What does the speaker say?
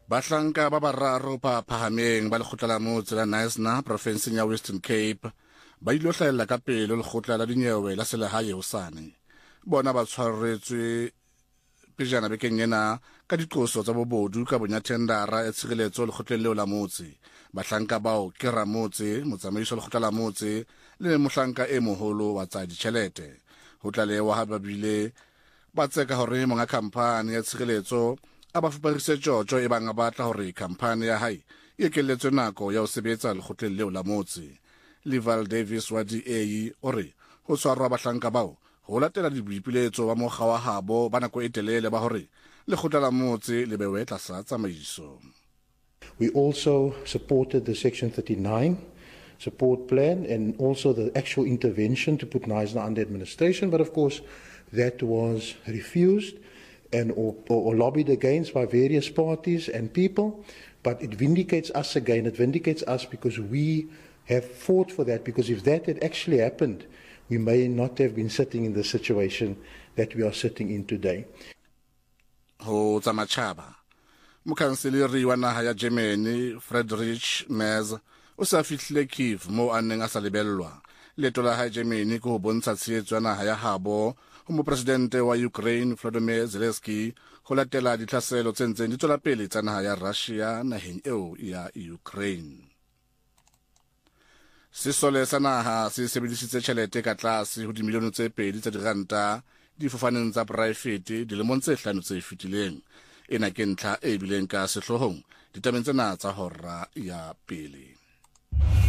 Bahlanka ba bararo ba phahameng ba lekgotla la motse la Knysna provinseng ya Western Cape ba ilo hlahella ka pele lekgotla la dinyewe la selehae hosane. Bona ba tshwaretswe pejana bekeng ena ka diqoso tsa bobodu ka bonya tendara ya tshireletso lekgotleng leo la motse. Bahlanka bao ke ramotse motsamaiso lekgotla la motse le mohlanka e moholo wa tsa ditjhelete. Ho tlalewa ha ba bile ba tseka hore monga khampani ya tshireletso a ba fuparise tjotjo e bang a batla hore khampani ya hae e ekelletswe nako ya ho sebetsa lekgotleng leo la motse. Leval Davis wa DA ore ho tshwarwa bahlanka bao ho latela diboipiletso ba mokga wa habo ba nako e telele ba hore lekgotla la motse le bewe tlasa tsamaiso. We also supported the Section 39 support plan and also the actual intervention to put Knysna under administration, but of course that was refused and or lobbied against by various parties and people. But it vindicates us again, it vindicates us because we have fought for that, because if that had actually happened, we may not have been sitting in the situation that we are sitting in today. Ho tsamachaba mokhanseleri wa naha ya Germany Friedrich Merz o sa fihlile Kiev mo a neng a sa lebellwa. Leeto la hae Germany ke ho bontsha tshehetso ya naha ya habo ho mopresidente wa Ukraine Volodymyr Zelensky ho latela ditlhaselo tse ntseng di tswela pele tsa naha ya Russia naheng eo ya Ukraine. Sesole sa naha se sebedisitse tjhelete ka tlase ho dimilione tse 2 tsa diranta difofaneng tsa private dilemong tse 5 tse fetileng. Ena ke ntlha e bileng ka sehlohong ditabeng tsena tsa hora ya pele.